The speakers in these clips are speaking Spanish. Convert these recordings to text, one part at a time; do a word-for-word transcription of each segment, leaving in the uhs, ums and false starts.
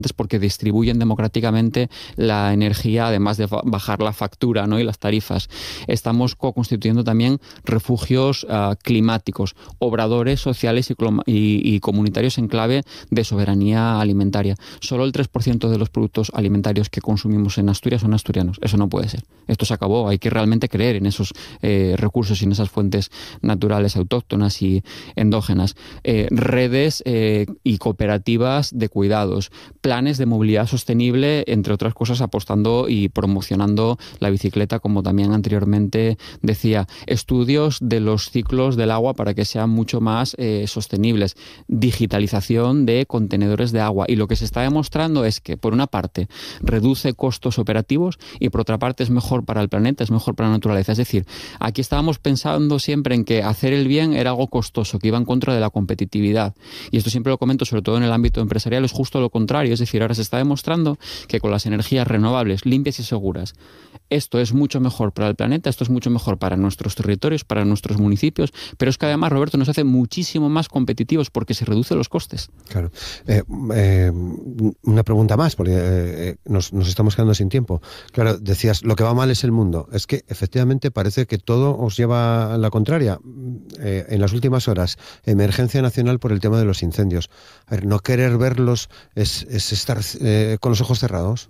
porque distribuyen democráticamente la energía, además de bajar la factura, ¿no? y las tarifas. Estamos co-constituyendo también refugios uh, climáticos, obradores sociales y, y, y comunitarios en clave de soberanía alimentaria. Solo el tres por ciento de los productos alimentarios que consumimos en Asturias son asturianos. Eso no puede ser. Esto se acabó. Hay que realmente creer en esos eh, recursos y en esas fuentes naturales, autóctonas y endógenas. Eh, redes eh, y cooperativas de cuidados, planes de movilidad sostenible, entre otras cosas, apostando y promocionando la bicicleta, como también anteriormente decía. Estudios de los ciclos del agua para que sean mucho más eh, sostenibles. Digitalización de contenedores de agua. Y lo que se está demostrando es que, por una parte, reduce costos operativos y, por otra parte, es mejor para el planeta, es mejor para la naturaleza. Es decir, aquí estábamos pensando siempre en que hacer el bien era algo costoso, que iba en contra de la competitividad. Y esto siempre lo comento, sobre todo en el ámbito empresarial, es justo lo contrario. Es decir, ahora se está demostrando que con las energías renovables, limpias y seguras, esto es mucho mejor para el planeta, esto es mucho mejor para nuestros territorios, para nuestros municipios, pero es que además, Roberto, nos hace muchísimo más competitivos porque se reducen los costes. Claro. Eh, eh, una pregunta más, porque eh, nos, nos estamos quedando sin tiempo. Claro, decías, lo que va mal es el mundo. Es que efectivamente parece que todo os lleva a la contraria. Eh, en las últimas horas, emergencia nacional por el tema de los incendios. A ver, no querer verlos es, es estar eh, con los ojos cerrados.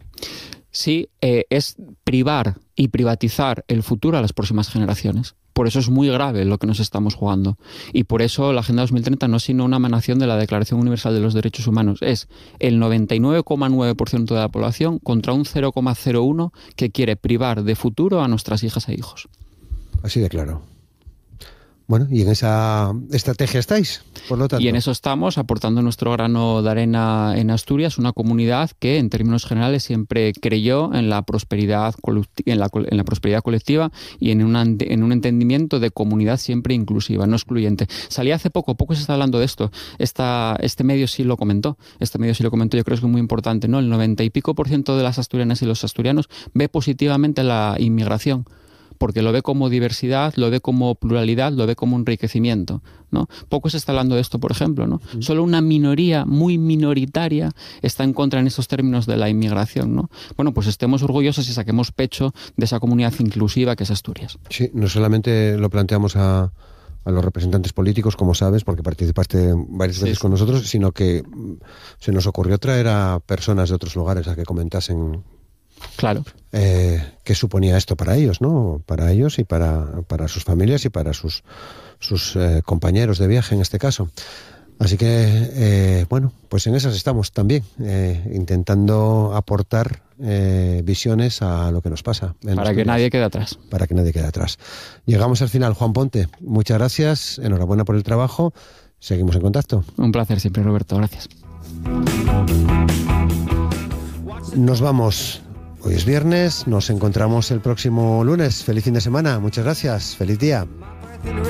Sí, eh, es privar y privatizar el futuro a las próximas generaciones. Por eso es muy grave lo que nos estamos jugando. Y por eso la Agenda dos mil treinta no es sino una emanación de la Declaración Universal de los Derechos Humanos. Es el noventa y nueve coma nueve por ciento de la población contra un cero coma cero uno por ciento que quiere privar de futuro a nuestras hijas e hijos. Así de claro. Bueno, y en esa estrategia estáis, por lo tanto. Y en eso estamos, aportando nuestro grano de arena en Asturias, una comunidad que, en términos generales, siempre creyó en la prosperidad, en la, en la prosperidad colectiva y en, una, en un entendimiento de comunidad siempre inclusiva, no excluyente. Salía hace poco, poco se está hablando de esto. Esta, este medio sí lo comentó. Este medio sí lo comentó, yo creo que es muy importante, ¿no? El noventa y pico por ciento de las asturianas y los asturianos ve positivamente la inmigración, porque lo ve como diversidad, lo ve como pluralidad, lo ve como enriquecimiento, ¿no? Poco se está hablando de esto, por ejemplo, ¿no? Mm. Solo una minoría muy minoritaria está en contra en estos términos de la inmigración, ¿no? Bueno, pues estemos orgullosos y saquemos pecho de esa comunidad inclusiva que es Asturias. Sí, no solamente lo planteamos a, a los representantes políticos, como sabes, porque participaste varias veces sí. con nosotros, sino que se nos ocurrió traer a personas de otros lugares a que comentasen. Claro. Eh, ¿Qué suponía esto para ellos, no? Para ellos y para, para sus familias y para sus, sus eh, compañeros de viaje en este caso. Así que, eh, bueno, pues en esas estamos también, eh, intentando aportar eh, visiones a lo que nos pasa. Para que nadie quede atrás. Para que nadie quede atrás. Llegamos al final. Juan Ponte, muchas gracias, enhorabuena por el trabajo, seguimos en contacto. Un placer siempre, Roberto, gracias. Nos vamos. Hoy es viernes, nos encontramos el próximo lunes. Feliz fin de semana, muchas gracias, feliz día.